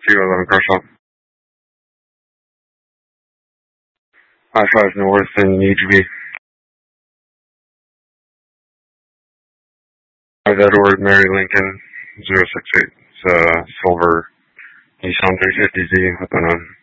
211 Kershaw. I-5 North in UGB. 5 Edward, Mary Lincoln, 068. It's silver Nissan 350Z with an